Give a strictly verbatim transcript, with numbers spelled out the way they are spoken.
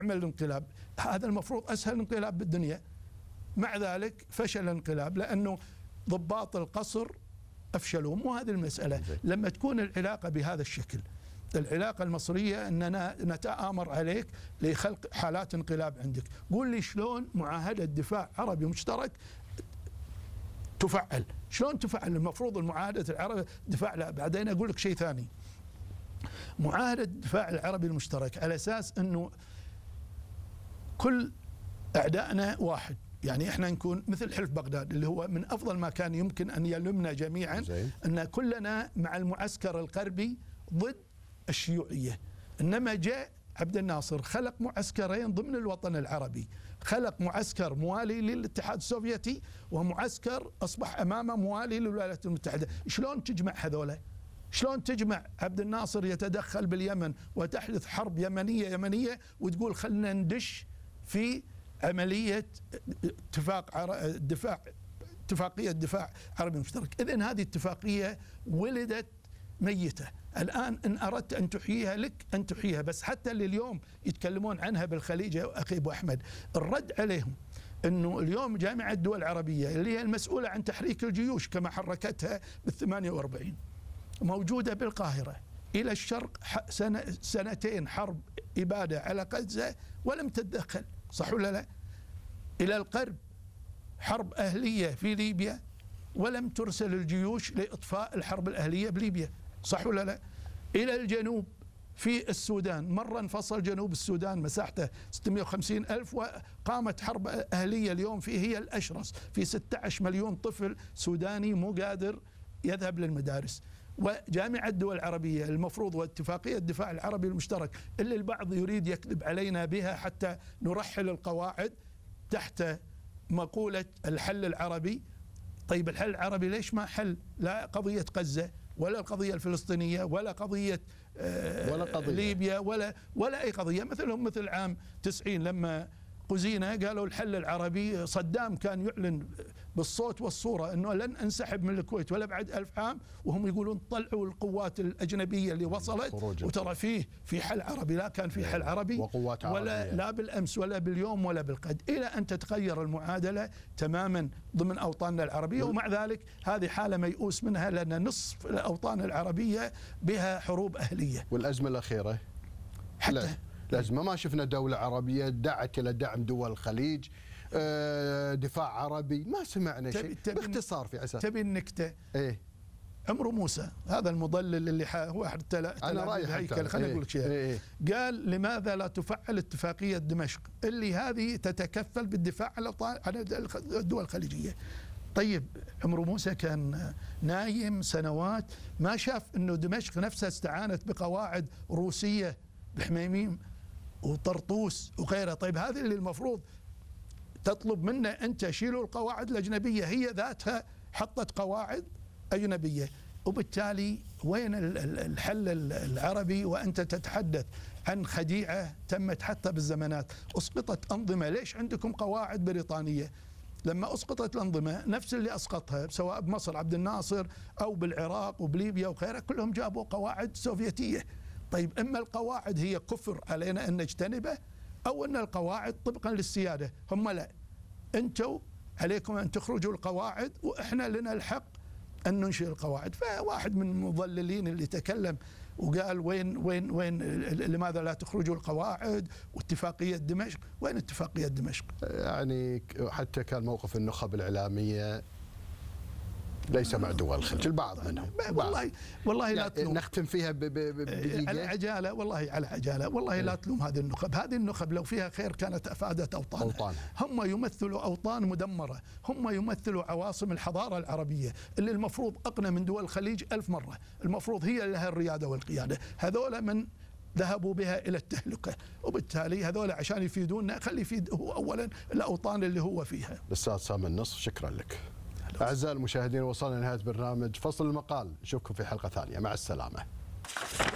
عمل الانقلاب، هذا المفروض أسهل انقلاب بالدنيا. مع ذلك فشل الانقلاب لأنه ضباط القصر أفشلوا. مو هذه المسألة. لما تكون العلاقة بهذا الشكل، العلاقة المصرية أننا نتآمر عليك لخلق حالات انقلاب عندك، قول لي شلون معاهدة دفاع عربي مشترك تفعل؟ شلون تفعل؟ المفروض المعاهدة العربي دفاع. لا، بعدين أقول لك شيء ثاني. معاهدة الدفاع العربي المشترك على أساس أنه كل أعدائنا واحد، يعني إحنا نكون مثل حلف بغداد اللي هو من أفضل ما كان يمكن أن يلمنا جميعا، أن كلنا مع المعسكر الغربي ضد الشيوعية. إنما جاء عبد الناصر خلق معسكرين ضمن الوطن العربي، خلق معسكر موالي للاتحاد السوفيتي ومعسكر أصبح أمامه موالي للولايات المتحدة. شلون تجمع هذولا؟ شلون تجمع عبد الناصر يتدخل باليمن وتحدث حرب يمنية يمنية وتقول خلنا ندش في عملية اتفاق دفاع اتفاقية دفاع عربي مشترك؟ إذن هذه اتفاقية ولدت ميتة. الآن إن أردت أن تحييها لك أن تحييها، بس حتى اللي اليوم يتكلمون عنها بالخليج يا أخي أبو أحمد، الرد عليهم أنه اليوم جامعة الدول العربية اللي هي المسؤولة عن تحريك الجيوش كما حركتها بالثمانية وأربعين موجودة بالقاهرة، إلى الشرق سنة سنتين حرب إبادة على غزة ولم تتدخل، صح ولا لا؟ إلى الغرب حرب أهلية في ليبيا ولم ترسل الجيوش لإطفاء الحرب الأهلية بليبيا، صح ولا لا؟ إلى الجنوب في السودان، مرة انفصل جنوب السودان مساحته ستمئة وخمسين ألف وقامت حرب أهلية اليوم فيه هي الأشرس، في ستة عشر مليون طفل سوداني مو قادر يذهب للمدارس. وجامعة الدول العربية المفروض واتفاقية الدفاع العربي المشترك اللي البعض يريد يكذب علينا بها حتى نرحل القواعد تحت مقولة الحل العربي. طيب الحل العربي ليش ما حل لا قضية غزة ولا القضية الفلسطينية ولا قضية, آه ولا قضية ليبيا ولا ولا أي قضية؟ مثلهم مثل عام تسعين لما قزينة قالوا الحل العربي، صدام كان يعلن بالصوت والصورة أنه لن أنسحب من الكويت ولا بعد ألف عام، وهم يقولون طلعوا القوات الأجنبية اللي وصلت وترى فيه في حل عربي. لا كان في حل عربي وقوات ولا عربية. لا بالأمس ولا باليوم ولا بالغد، إلى أن تتغير المعادلة تماما ضمن أوطاننا العربية. ومع ذلك هذه حالة ميؤوس منها لأن نصف الأوطان العربية بها حروب أهلية. والأزمة الأخيرة حتى الأزمة ما شفنا دولة عربية دعت إلى دعم دول الخليج، دفاع عربي، ما سمعنا شيء. باختصار في أساس تبي النكتة؟ إيه؟ عمرو موسى هذا المضلل اللي هو أحد أنا رأيي هيكل، خليني أقول لك شيء. إيه؟ قال لماذا لا تفعل اتفاقية دمشق اللي هذه تتكفل بالدفاع عن الدول الخليجية؟ طيب عمرو موسى كان نايم سنوات ما شاف أنه دمشق نفسها استعانت بقواعد روسية بحميميم وطرطوس وغيرها. طيب هذه اللي المفروض تطلب منا أنت شيلوا القواعد الأجنبية، هي ذاتها حطت قواعد أجنبية. وبالتالي وين الحل العربي وأنت تتحدث عن خديعة تمت حتى بالزمانات؟ أسقطت أنظمة، ليش عندكم قواعد بريطانية؟ لما أسقطت الأنظمة نفس اللي أسقطها سواء بمصر عبد الناصر أو بالعراق وبليبيا وغيرها كلهم جابوا قواعد سوفيتية. طيب إما القواعد هي كفر علينا أن نجتنبه أو أن القواعد طبقا للسيادة. هم لا، أنتوا عليكم أن تخرجوا القواعد وإحنا لنا الحق أن ننشئ القواعد. فواحد من المضللين اللي تكلم وقال وين وين وين لماذا لا تخرجوا القواعد واتفاقية دمشق؟ وين اتفاقية دمشق؟ يعني حتى كان موقف النخب الإعلامية ليس مع دول الخليج البعض منهم. والله والله لا تلوم، نختم فيها بدقيقة على عجالة، والله على عجالة، والله إيه؟ لا تلوم هذه النخب، هذه النخب لو فيها خير كانت أفادت أوطانها. أوطانها. هم يمثلوا أوطان مدمرة، هم يمثلوا عواصم الحضارة العربية اللي المفروض أقنى من دول الخليج ألف مرة، المفروض هي لها الريادة والقيادة. هذول من ذهبوا بها إلى التهلكة، وبالتالي هذول عشان يفيدونا خلي يفيد هو أولا الأوطان اللي هو فيها. الأستاذ سامي النصر، شكرا لك. أعزائي المشاهدين، وصلنا لنهاية برنامج فصل المقال، نشوفكم في حلقة ثانية، مع السلامة.